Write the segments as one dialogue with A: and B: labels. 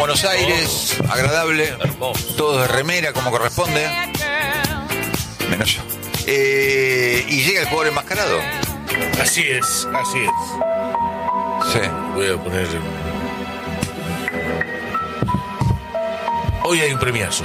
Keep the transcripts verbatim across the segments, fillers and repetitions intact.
A: Buenos Aires, agradable,
B: hermoso.
A: todos de remera como corresponde, menos yo. Eh, y llega el jugador enmascarado.
B: Así es, así es.
A: Sí.
B: Voy a poner. Hoy hay un premiazo.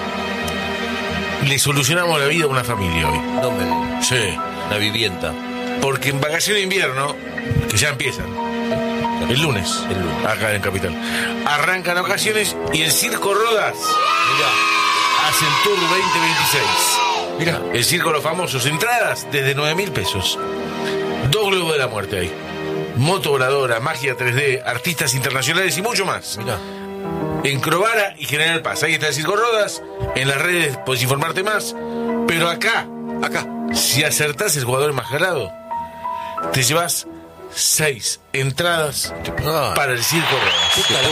B: Le solucionamos la vida a una familia hoy.
C: No me digas.
B: Sí.
C: Una vivienda.
B: Porque en vacaciones de invierno, que ya empiezan, el lunes,
C: El lunes.
B: acá en Capital, arrancan vacaciones y el Circo Rodas, mirá, hacen Tour veinte veintiséis.
A: Mira,
B: El Circo Los Famosos, entradas desde nueve mil pesos. Dos globos de la muerte ahí. Moto voladora, magia tres D, artistas internacionales y mucho más.
C: Mirá.
B: En Crovara y General Paz. Ahí está el Circo Rodas. En las redes podés informarte más. Pero acá,
A: acá.
B: si acertás el jugador enmascarado, te llevas seis entradas
C: Ah.
B: para el Circo Rodas.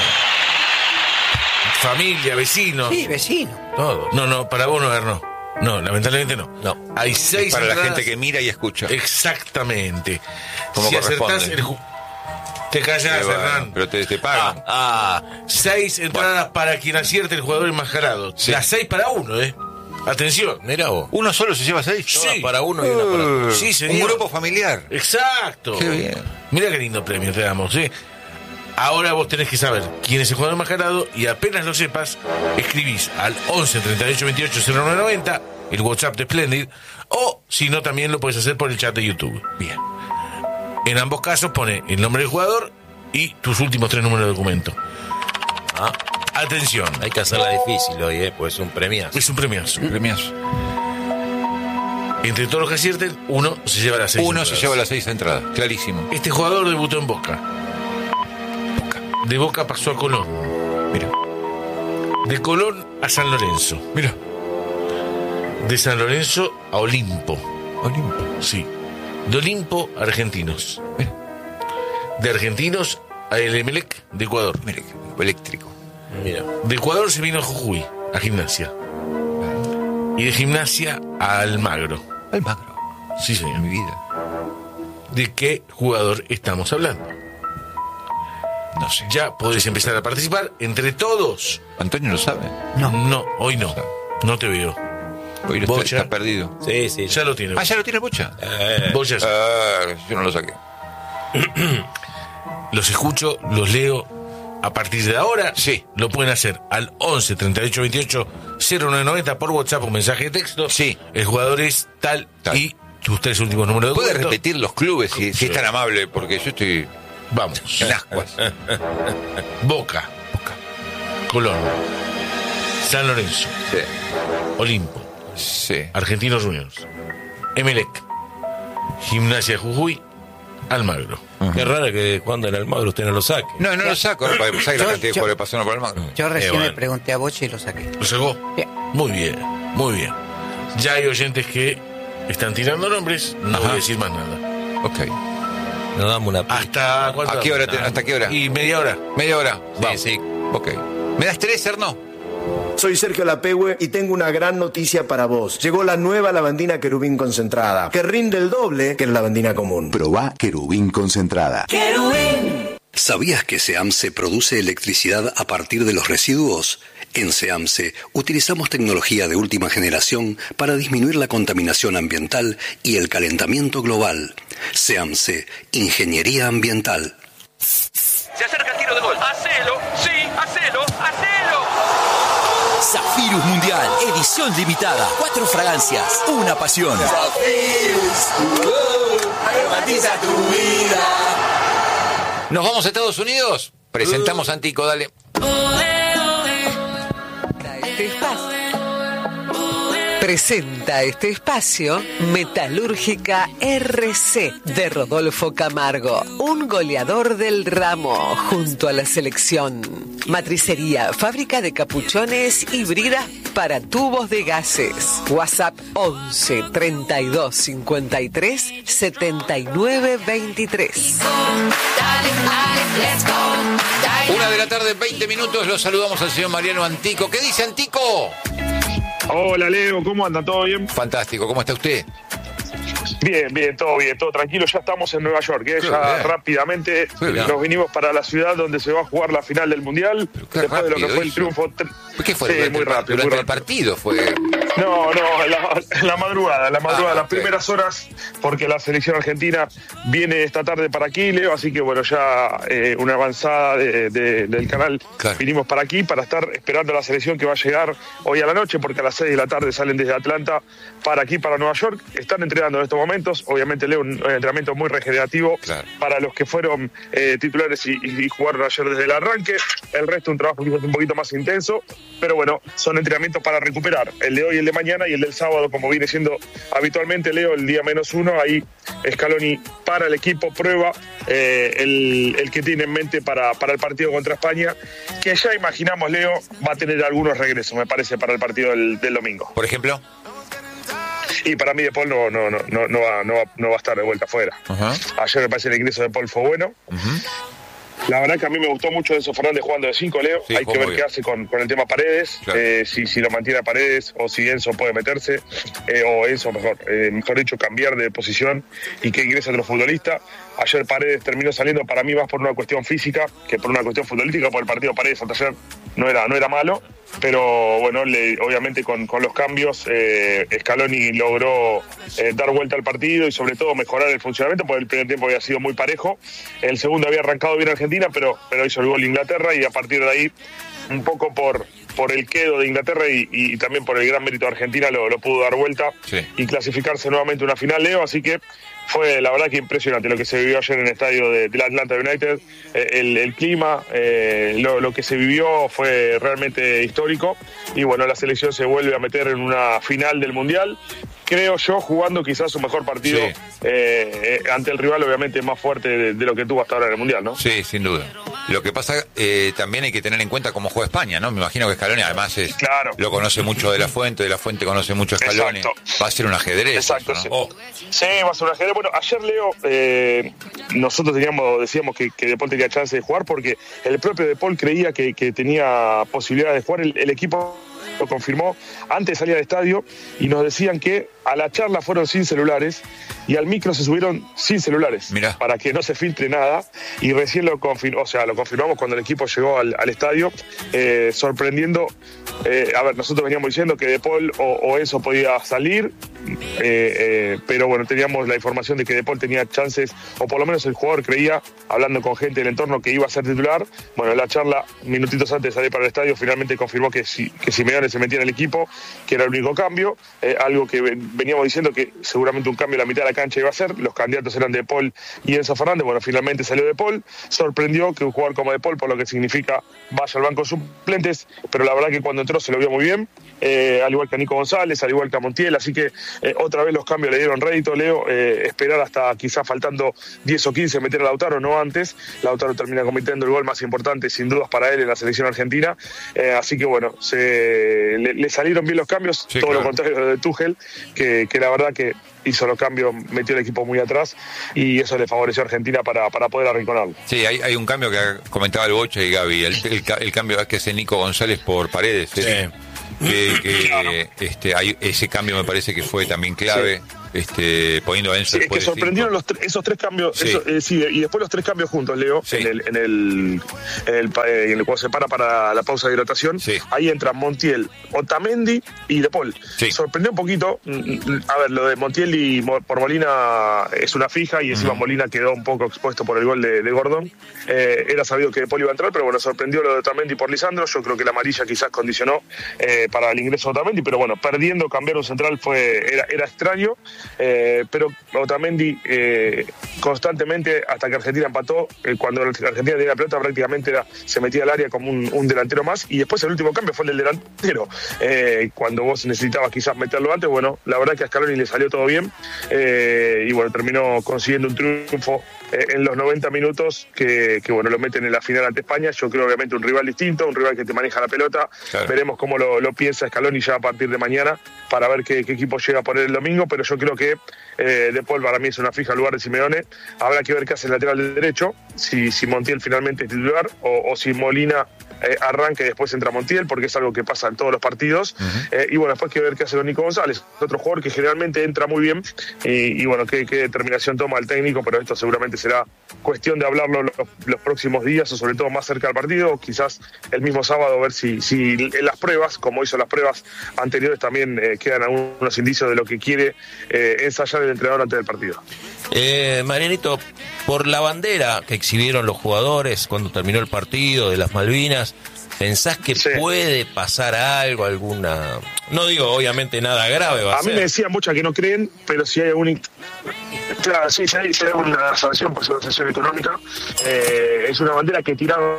B: Familia, vecinos.
D: Sí, vecino.
C: Todo.
B: No, no, para vos no, no. No, lamentablemente no.
C: No.
B: Hay seis
A: Para la
B: entradas.
A: gente que mira y escucha.
B: Exactamente.
A: Como
B: si
A: corresponde.
B: acertás el ju- Te callas,
A: Eh, bueno,
B: Hernán.
A: pero te, te pagan.
C: Ah,
B: Seis entradas para quien acierte el jugador enmascarado.
A: Sí.
B: Las seis para uno, ¿eh? Atención.
C: mira vos.
A: ¿Uno solo se lleva seis?
B: Sí.
C: Para uno y una para otro.
A: Uh,
B: Sí, señor.
A: Un grupo familiar.
B: Exacto.
A: Qué bien.
B: Mira qué lindo premio te damos, ¿eh? Ahora vos tenés que saber quién es el jugador enmascarado y apenas lo sepas, escribís al once treinta y ocho veintiocho cero nueve noventa, el WhatsApp de Splendid, o si no también lo puedes hacer por el chat de YouTube.
A: Bien.
B: En ambos casos pone el nombre del jugador y tus últimos tres números de documento.
C: Ah,
B: Atención,
C: hay que hacerla difícil hoy, ¿eh? Pues es un premiazo.
B: es un premiazo.
A: Premiazo.
B: Entre todos los que acierten, uno se lleva las seis
A: Uno se
B: entradas.
A: lleva las seis entradas. Clarísimo.
B: Este jugador debutó en Boca.
A: Boca.
B: De Boca pasó a Colón.
A: Mira.
B: De Colón a San Lorenzo.
A: Mira.
B: De San Lorenzo a Olimpo.
A: Olimpo.
B: Sí. De Olimpo a Argentinos.
A: Mira.
B: De Argentinos a El Emelec de Ecuador.
A: Mira. Eléctrico.
C: Mira.
B: De Ecuador se vino a Jujuy, a Gimnasia. Y de Gimnasia a Almagro.
A: Almagro.
B: Sí, señor.
A: En mi vida.
B: ¿De qué jugador estamos hablando?
A: No sé.
B: Ya podés empezar a participar entre todos.
A: Antonio lo sabe.
B: No, no, hoy no. No te veo.
A: Hoy lo
B: Bocha.
A: está, está perdido.
C: Sí, sí.
B: Ya lo tiene.
A: Ah, ya lo tiene Bocha.
C: Eh,
B: Vos ya-
A: Ah, yo no lo saqué.
B: Los escucho, los leo. A partir de ahora,
A: Sí.
B: lo pueden hacer al once treinta y ocho veintiocho cero nueve noventa por WhatsApp o mensaje de texto.
A: Sí.
B: El jugador es tal,
A: Tal.
B: y tus tres últimos números de
A: ¿Puede
B: documento.
A: repetir los clubes si, si es tan amable? Porque yo estoy
B: Vamos.
A: en ascuas.
B: Boca,
A: Boca.
B: Colón, San Lorenzo,
A: Sí.
B: Olimpo,
A: Sí.
B: Argentinos Juniors, Emelec, Gimnasia de Jujuy, Almagro.
C: Qué raro que cuando en Almagro usted no lo saque.
A: No, no lo saco. ¿No? Para saber la
D: Yo-
A: cantidad de
D: yo-
A: jugadores pasaron por Almagro.
D: Yo recién
C: Eh, bueno.
D: le pregunté a Boche y lo saqué.
B: ¿Lo sacó?
D: Bien.
B: Muy bien, muy bien. Ya hay oyentes que están tirando nombres, no
A: Ajá.
B: voy a decir más nada.
A: Ok.
C: Nos damos una pista.
B: ¿Hasta cuánto?
A: ¿A qué hora te- hasta qué hora?
B: Y media hora.
A: Media hora.
C: Sí, sí.
A: Ok. ¿Me das tres, Erno?
E: Soy Sergio Lapehue y tengo una gran noticia para vos. Llegó la nueva lavandina querubín concentrada, que rinde el doble que la lavandina común.
F: Probá querubín concentrada.
G: ¿Sabías que SEAMSE produce electricidad a partir de los residuos? En SEAMSE utilizamos tecnología de última generación para disminuir la contaminación ambiental y el calentamiento global. SEAMSE, Ingeniería Ambiental.
H: Se acerca el tiro de gol. ¡Hacelo! ¡Sí! ¡Hacelo! ¡Hacelo!
I: Zafirus Mundial, edición limitada. Cuatro fragancias, una pasión.
F: Aromatiza tu vida.
A: ¿Nos vamos a Estados Unidos? Presentamos a Antico, dale.
J: Este espacio. Presenta este espacio Metalúrgica R C de Rodolfo Camargo, un goleador del ramo junto a la selección. Matricería, fábrica de capuchones y bridas para tubos de gases. WhatsApp once treinta y dos cincuenta y tres setenta y nueve veintitrés.
A: Una de la tarde, veinte minutos. Los saludamos al señor Mariano Antico. ¿Qué dice Antico?
K: Hola Leo, ¿cómo anda? ¿Todo bien?
A: Fantástico. ¿Cómo está usted?
D: Bien, bien, todo bien, todo tranquilo. Ya estamos en Nueva York, ¿eh? Ya
A: bien.
D: rápidamente
A: bien.
D: nos vinimos para la ciudad donde se va a jugar la final del Mundial. Después
A: rápido
D: de lo que fue el
A: hizo.
D: triunfo.
A: ¿Qué fue?
D: Sí,
A: Durante
D: muy
A: el-
D: rápido,
A: durante
D: muy
A: el
D: rápido.
A: partido fue...
D: No, no, en la, en la madrugada, en la madrugada,
A: Ah,
D: las
A: ok.
D: primeras horas, porque la selección argentina viene esta tarde para aquí, Leo, así que bueno, ya eh, una avanzada de- de- del canal,
A: Claro.
D: vinimos para aquí para estar esperando a la selección que va a llegar hoy a la noche, porque a las seis de la tarde salen desde Atlanta para aquí, para Nueva York. Están entrenando en estos momentos, obviamente, Leo, un, un entrenamiento muy regenerativo
A: Claro.
D: para los que fueron eh, titulares y, y- y jugaron ayer desde el arranque. El resto un trabajo quizás un poquito más intenso, pero bueno, son entrenamientos para recuperar. El de hoy, el de mañana y el del sábado, como viene siendo habitualmente, Leo, el día menos uno. Ahí Scaloni para el equipo, prueba eh, el, el que tiene en mente para, para el partido contra España, que ya imaginamos, Leo, va a tener algunos regresos, me parece, para el partido del, del domingo.
A: Por ejemplo.
D: Y para mí De Paul no, no, no, no, no, va, no, va, no va a estar de vuelta afuera.
A: Ajá.
D: Ayer me parece el ingreso de Paul fue bueno. La verdad que a mí me gustó mucho Enzo Fernández jugando de cinco, Leo.
A: Sí,
D: Hay
A: jugó
D: que ver
A: muy
D: qué
A: bien.
D: hace con, con el tema Paredes,
A: Claro.
D: eh, si, si lo mantiene a Paredes o si Enzo puede meterse, eh, o Enzo mejor, eh, mejor dicho, cambiar de posición y que ingrese otro futbolista. Ayer Paredes terminó saliendo para mí más por una cuestión física que por una cuestión futbolística, porque el partido Paredes hasta ayer no era, no era malo, pero bueno, le, obviamente con, con los cambios eh, Scaloni logró eh, dar vuelta al partido y sobre todo mejorar el funcionamiento, porque el primer tiempo había sido muy parejo, el segundo había arrancado bien Argentina, pero, pero hizo el gol Inglaterra y a partir de ahí, un poco por, por el quedo de Inglaterra y, y también por el gran mérito de Argentina, lo, lo pudo dar vuelta
A: Sí.
D: y clasificarse nuevamente a una final, Leo, así que fue la verdad que impresionante lo que se vivió ayer en el estadio de, del Atlanta United. Eh, el, el clima, eh, lo, lo que se vivió fue realmente histórico y bueno, la selección se vuelve a meter en una final del Mundial, creo yo, jugando quizás su mejor partido
A: Sí.
D: eh, eh, ante el rival obviamente más fuerte de, de lo que tuvo hasta ahora en el Mundial, ¿no?
A: Sí, sin duda. Lo que pasa, eh, también hay que tener en cuenta cómo juega España, ¿no? Me imagino que Scaloni además es,
D: Claro.
A: lo conoce mucho de la Fuente, de la Fuente conoce mucho a Scaloni.
D: Exacto.
A: Va a ser un ajedrez.
D: Exacto,
A: eso,
D: sí.
A: ¿no? Oh,
D: Sí, va a ser una ajedrez. Bueno, ayer, Leo, eh, nosotros teníamos, decíamos que, que De Paul tenía chance de jugar porque el propio De Paul creía que, que tenía posibilidad de jugar. El, el equipo lo confirmó antes de salir al estadio y nos decían que a la charla fueron sin celulares y al micro se subieron sin celulares.
A: Mirá.
D: Para que no se filtre nada y recién lo confirmó, o sea, lo confirmamos cuando el equipo llegó al, al estadio, eh, sorprendiendo. Eh, a ver, nosotros veníamos diciendo que De Paul o, o Enzo podía salir, eh, eh, pero bueno, teníamos la información de que De Paul tenía chances, o por lo menos el jugador creía, hablando con gente del entorno, que iba a ser titular. Bueno, en la charla, minutitos antes de salir para el estadio, finalmente confirmó que si que Simeone se metía en el equipo, que era el único cambio, eh, algo que veníamos diciendo que seguramente un cambio en la mitad de la cancha iba a ser. Los candidatos eran De Paul y Enzo Fernández. Bueno, finalmente salió De Paul. Sorprendió que un jugador como De Paul, por lo que significa, vaya al banco de suplentes, pero la verdad que cuando entró se lo vio muy bien, eh, al igual que a Nico González, al igual que a Montiel, así que eh, otra vez los cambios le dieron rédito, Leo, eh, esperar hasta quizás faltando diez o quince meter a Lautaro, no antes. Lautaro termina cometiendo el gol más importante sin dudas para él en la selección argentina, eh, así que bueno, se, le, le salieron bien los cambios,
A: Sí,
D: todo
A: claro.
D: lo contrario de Tuchel, que, que la verdad que hizo los cambios, metió el equipo muy atrás y eso le favoreció a Argentina para, para poder arrinconarlo.
A: Sí, hay, hay un cambio que comentaba el Bocha y Gaby, el, el, el cambio que hace Nico González por Paredes.
B: Sí.
A: ¿eh? Que, que, este, hay, ese cambio me parece que fue también clave, este, poniendo a Enzo
D: Sí, es que
A: después de
D: sorprendieron
A: cinco.
D: los tre- esos tres cambios,
A: Sí.
D: eso, eh, sí, y después los tres cambios juntos, Leo,
A: Sí.
D: en, el, en, el, en, el, pa- eh, en el cuando se para para la pausa de hidratación,
A: Sí.
D: ahí entran Montiel, Otamendi y De Paul.
A: Sí.
D: Sorprendió un poquito, mm, mm, a ver, lo de Montiel y Mo- por Molina es una fija y encima Molina quedó un poco expuesto por el gol de, de Gordon. Eh, era sabido que De Paul iba a entrar, pero bueno, sorprendió lo de Otamendi por Lisandro. Yo creo que la amarilla quizás condicionó eh, para el ingreso de Otamendi, pero bueno, perdiendo, cambiar un central fue era, era extraño, eh, pero Otamendi eh, constantemente, hasta que Argentina empató, eh, cuando Argentina tenía la pelota prácticamente era, se metía al área como un, un delantero más, y después el último cambio fue el del delantero. Eh, cuando vos necesitabas quizás meterlo antes, bueno, la verdad que a Scaloni le salió todo bien, eh, y bueno, terminó consiguiendo un triunfo eh, en los noventa minutos que, que bueno lo meten en la final ante España. Yo creo obviamente un rival distinto, un rival que te maneja la pelota. Claro. Veremos cómo lo, lo piensa Scaloni ya a partir de mañana para ver qué, qué equipo llega a poner el domingo, pero yo creo que eh, De Paul para mí es una fija al lugar de Simeone. Habrá que ver qué hace el lateral derecho, si, si Montiel finalmente es titular o, o si Molina eh, arranca y después entra Montiel, porque es algo que pasa en todos los partidos. Uh-huh. eh, y bueno, después hay que ver qué hace Nico González, otro jugador que generalmente entra muy bien, y, y bueno, qué, qué determinación toma el técnico, pero esto seguramente será cuestión de hablarlo los, los próximos días, o sobre todo más cerca del partido, quizás el mismo sábado, ver si, si en las pruebas, como hizo las pruebas anteriores, también eh, quedan algunos indicios de lo que quiere eh, ensayar el entrenador antes del partido.
C: Eh, Marianito, por la bandera que exhibieron los jugadores cuando terminó el partido de las Malvinas, ¿pensás que sí. puede pasar algo, alguna...? No digo, obviamente, nada grave va a, a ser.
D: A mí me decían muchas que no creen, pero si hay algún... Claro, sí, si hay, si hay una sanción, pues una sanción económica. Eh, es una bandera que tiraron...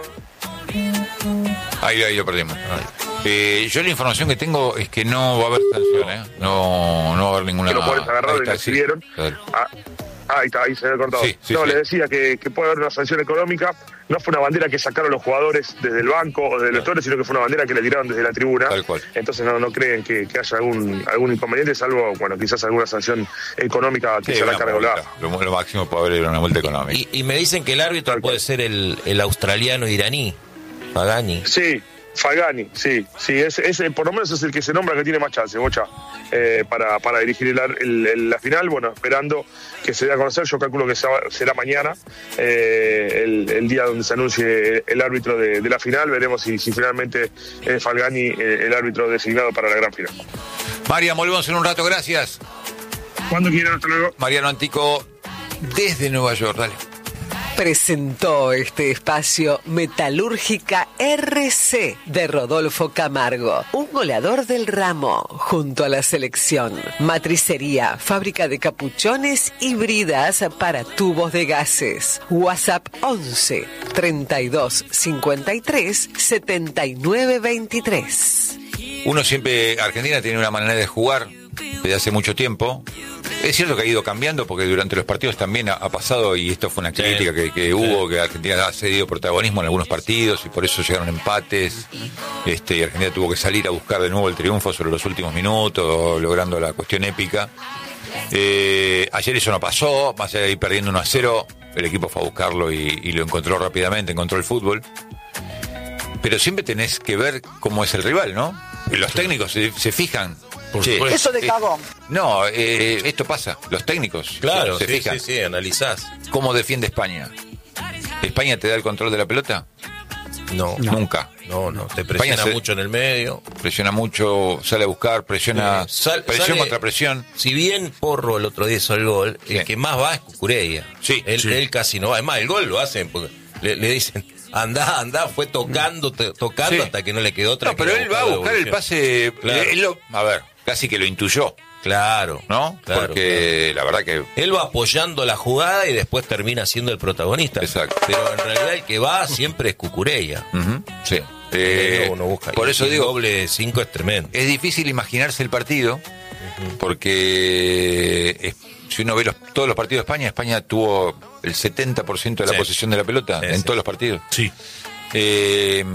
A: Ahí, ahí lo perdimos. Eh, yo la información que tengo es que no va a haber sanción, ¿eh? No, no va a haber ninguna...
D: Que lo pueden agarrar y lo exhibieron. Sí, claro. ah, ah, ahí está, ahí se había cortado. Sí, sí, no, sí. Les decía que, que puede haber una sanción económica. No fue una bandera que sacaron los jugadores desde el banco o desde los actores, sino que fue una bandera que le tiraron desde la tribuna. Tal cual. Entonces no, no creen que, que haya algún algún inconveniente, salvo, bueno, quizás alguna sanción económica que sí, se la cargue volada.
A: Lo, lo máximo puede haber una multa económica.
C: Y, y me dicen que el árbitro Tal puede cual. ser el, el australiano iraní, Fagani.
D: Sí. Fagani, sí, sí, ese, ese por lo menos es el que se nombra que tiene más chance, Bocha, eh, para, para dirigir el, el, el, la final. Bueno, esperando que se dé a conocer, yo calculo que será mañana, eh, el, el día donde se anuncie el árbitro de, de la final. Veremos si, si finalmente es Fagani eh, el árbitro designado para la gran final.
A: Mariano, volvemos en un rato, gracias.
D: Cuando quieran, hasta luego.
A: Mariano Antico, desde Nueva York, dale.
J: Presentó este espacio Metalúrgica R C de Rodolfo Camargo, un goleador del ramo, junto a la selección. Matricería, fábrica de capuchones y bridas para tubos de gases. WhatsApp once, treinta y dos, cincuenta y tres, setenta y nueve, veintitrés.
A: Uno siempre, Argentina tiene una manera de jugar desde hace mucho tiempo. Es cierto que ha ido cambiando, porque durante los partidos también ha, ha pasado, y esto fue una crítica sí, que, que sí. hubo, que Argentina ha cedido protagonismo en algunos partidos y por eso llegaron empates, este, y Argentina tuvo que salir a buscar de nuevo el triunfo sobre los últimos minutos, logrando la cuestión épica. Eh, ayer eso no pasó, más allá de ir perdiendo uno a cero, el equipo fue a buscarlo y, y lo encontró rápidamente, encontró el fútbol. Pero siempre tenés que ver cómo es el rival, ¿no? Y los técnicos se, se fijan.
K: Sí. Eso de cagón.
A: Eh, no, eh, esto pasa. Los técnicos
C: claro,
A: se, se
C: sí,
A: fijan.
C: Sí, sí, analizás.
A: ¿Cómo defiende España? ¿España te da el control de la pelota?
C: No.
A: Nunca.
C: No, no. Te presiona se, mucho en el medio.
A: Presiona mucho, sale a buscar, presiona.
C: Sí. Sal,
A: presión
C: sale,
A: contra presión.
C: Si bien Porro el otro día hizo el gol, sí. el que más va es Cucurella.
A: Sí.
C: Él,
A: sí.
C: él casi no va. Es más, el gol lo hacen porque le, le dicen... Andá, andá, fue tocando, te, tocando sí. hasta que no le quedó otra.
A: No, pero él va a buscar el pase. Claro. Él lo, a ver, casi que lo intuyó.
C: Claro.
A: ¿No?
C: Claro,
A: Porque
C: claro.
A: la verdad que...
C: Él va apoyando la jugada y después termina siendo el protagonista.
A: Exacto.
C: Pero en realidad el que va siempre es Cucurella.
A: Uh-huh. Sí. Eh,
C: uno busca.
A: Por
C: y
A: eso digo...
C: doble cinco es tremendo.
A: Es difícil imaginarse el partido, uh-huh. porque... Es, si uno ve los, todos los partidos de España, España tuvo el setenta por ciento de la sí. posesión de la pelota sí, en sí. todos los partidos.
B: Sí.
A: Eh,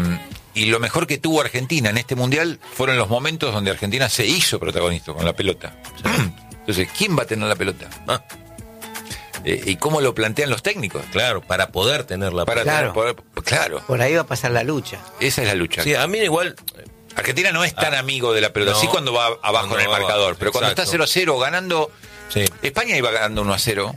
A: y lo mejor que tuvo Argentina en este Mundial fueron los momentos donde Argentina se hizo protagonista con la pelota. Sí. Entonces, ¿quién va a tener la pelota? Ah. Eh, ¿Y cómo lo plantean los técnicos?
C: Claro, para poder tener la
A: para
C: pelota.
A: Tener, poder, claro.
K: Por ahí va a pasar la lucha.
A: Esa es la lucha.
C: Sí, a mí igual...
A: Argentina no es tan ah, amigo de la pelota, no, sí cuando va abajo en el marcador, abajo, pero cuando exacto. está cero a cero ganando... Sí. España iba ganando uno a cero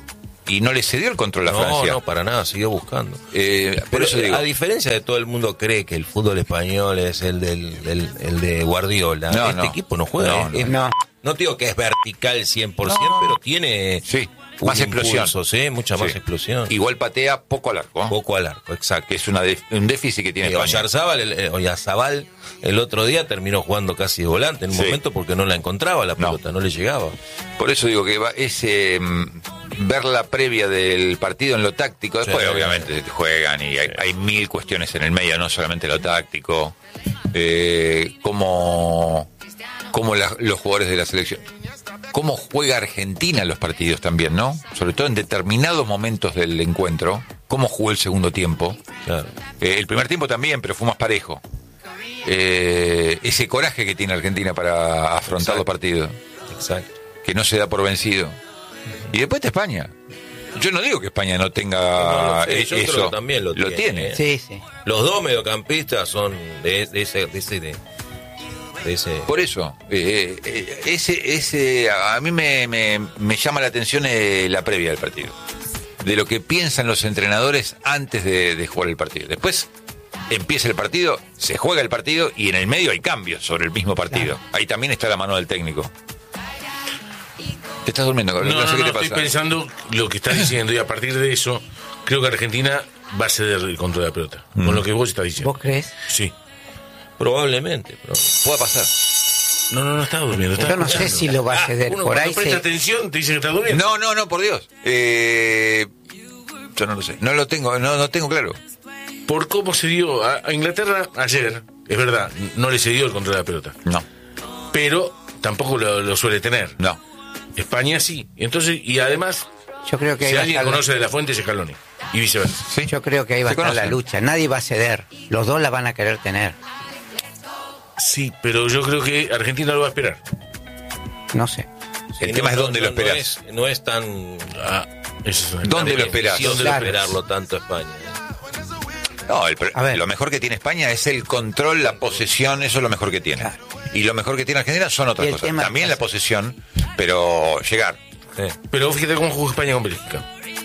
A: y no le cedió el control a
C: no,
A: Francia.
C: No, para nada, siguió buscando.
A: Eh, por
C: Pero
A: eso digo.
C: A diferencia de todo el mundo cree que el fútbol español es el del, del el de Guardiola, no, este no. equipo no juega.
A: No, no,
C: es,
K: no.
C: no digo que es vertical cien por ciento, no. pero tiene...
A: Sí. Más explosión.
C: Impulso, ¿sí? Mucha sí. más explosión.
A: Igual patea poco al arco. ¿eh?
C: Poco al arco, exacto.
A: Que es una de, un déficit que tiene
C: y
A: España.
C: Oyarzabal, el, el, Oyarzabal el otro día terminó jugando casi de volante en un sí. momento porque no la encontraba la pelota, no, no le llegaba.
A: Por eso digo que va, es eh, ver la previa del partido en lo táctico. Después sí. obviamente juegan y hay, sí. hay mil cuestiones en el medio, no solamente lo táctico. Eh, como, como la, los jugadores de la selección. cómo juega Argentina los partidos también, ¿no? Sobre todo en determinados momentos del encuentro, cómo jugó el segundo tiempo.
C: Claro.
A: Eh, el primer tiempo también, pero fue más parejo. Eh, ese coraje que tiene Argentina para afrontar
C: Exacto.
A: los partidos.
C: Exacto.
A: Que no se da por vencido. Y después está España. Yo no digo que España no tenga
C: No, no, sí,
A: eh,
C: yo creo
A: eso.
C: que también lo, tiene.
A: tiene.
C: ¿eh?
K: Sí, sí.
C: Los dos mediocampistas son de, de ese... De ese de, de ese...
A: Por eso, eh, eh, ese, ese, a mí me, me, me llama la atención eh, la previa del partido. De lo que piensan los entrenadores antes de, de jugar el partido. Después empieza el partido, se juega el partido y en el medio hay cambios sobre el mismo partido. Claro. Ahí también está la mano del técnico. ¿Te estás durmiendo, Gabriel?
B: No,
A: No,
B: no,
A: sé
B: no,
A: qué te
B: estoy
A: pasa.
B: pensando lo que estás diciendo y a partir de eso creo que Argentina va a ceder el control de la pelota.
A: Mm.
B: Con lo que vos estás diciendo.
K: ¿Vos crees?
B: Sí.
C: Probablemente, pero
A: Puede pasar.
B: No, no, no estaba durmiendo. Estaba
K: Yo no sé
B: escuchando.
K: si lo va a ceder.
B: Uno
K: Por
B: cuando
K: ahí
B: presta
K: se...
B: atención te dice que está durmiendo.
A: No, no, no, por Dios. Eh, yo no lo sé. No lo tengo, no, no tengo claro.
B: Por cómo se dio a, a Inglaterra ayer, es verdad, no le cedió el control de la pelota.
A: No.
B: Pero tampoco lo, lo suele tener.
A: No.
B: España sí. Entonces, y además,
K: Yo creo que ahí
B: si
K: va a
B: alguien
K: estar la-
B: conoce de la fuente es Scaloni. Y viceversa.
A: ¿Sí?
K: Yo creo que ahí va a
A: Se
K: estar la
A: conocen.
K: lucha. Nadie va a ceder. Los dos la van a querer tener.
B: Sí, pero yo creo que Argentina lo va a esperar.
K: No sé.
A: El
C: Sí,
A: tema
C: no,
A: es dónde
C: no,
A: lo
C: no
A: esperás.
C: es, no es tan...
B: Ah, eso es una-
A: ¿Dónde
C: tan
A: lo esperás?
C: beneficioso
K: Claro.
C: esperarlo tanto a España. ¿eh?
A: No, el,
K: A ver.
A: lo mejor que tiene España es el control, la posesión, eso es lo mejor que tiene.
K: Claro.
A: Y lo mejor que tiene Argentina son
K: Y
A: otras
K: el
A: cosas.
K: tema
A: También
K: es-
A: la posesión, pero llegar.
C: Sí.
B: Pero fíjate cómo jugó España con Bélgica.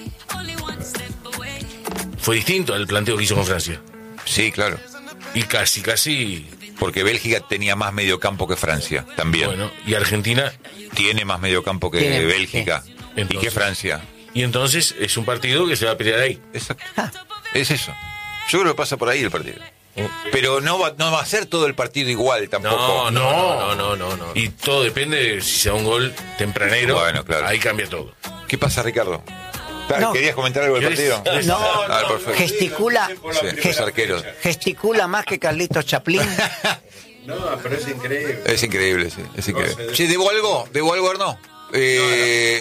B: Fue distinto al planteo que hizo con Francia.
A: Sí, claro.
B: Y casi, casi...
A: Porque Bélgica tenía más mediocampo que Francia, también.
B: Bueno, y Argentina...
A: Tiene más mediocampo que
K: Tiene,
A: Bélgica
B: sí.
A: y
B: Entonces-
A: que Francia.
B: Y entonces es un partido que se va a pelear ahí.
A: Exacto. Es eso. Yo creo que pasa por ahí el partido. Pero no va, no va a ser todo el partido igual tampoco.
C: No, no, no, no, no, no.
B: Y todo depende de si se da un gol tempranero.
A: Bueno, claro.
B: Ahí cambia todo.
A: ¿Qué pasa, Ricardo?
K: No.
A: ¿Querías comentar algo del
B: ¿Querés-
A: partido?
B: querés-
K: No,
A: Ah, perfecto.
K: gesticula,
A: Sí, los arqueros.
K: gesticula más que Carlitos Chaplin.
L: No, pero es increíble.
A: Es increíble, sí. Es increíble. Che, ¿debo algo? ¿Debo algo, Arno? Eh,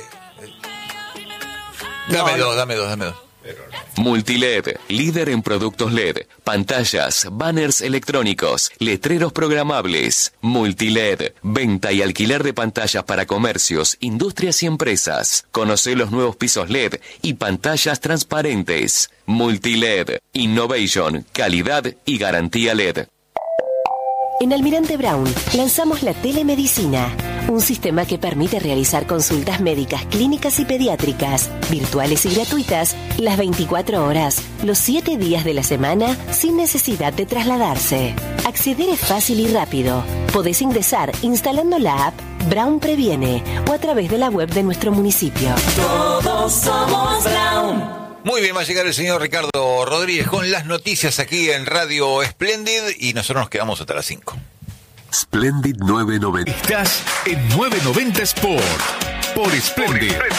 A: dame
K: No,
A: dos,
K: no.
A: dame dos, dame dos.
M: Multiled, líder en productos L E D, pantallas, banners electrónicos, letreros programables. Multiled, venta y alquiler de pantallas para comercios, industrias y empresas. Conoce los nuevos pisos L E D y pantallas transparentes. Multiled, innovation, calidad y garantía L E D.
N: En Almirante Brown lanzamos la telemedicina, un sistema que permite realizar consultas médicas, clínicas y pediátricas, virtuales y gratuitas, las veinticuatro horas, los siete días de la semana, sin necesidad de trasladarse. Acceder es fácil y rápido. Podés ingresar instalando la app Brown Previene o a través de la web de nuestro municipio.
F: Todos somos Brown.
A: Muy bien, va a llegar el señor Ricardo Rodríguez con las noticias aquí en Radio Splendid y nosotros nos quedamos hasta las cinco.
O: Splendid nueve noventa.
P: Estás en nueve noventa Sport por Splendid.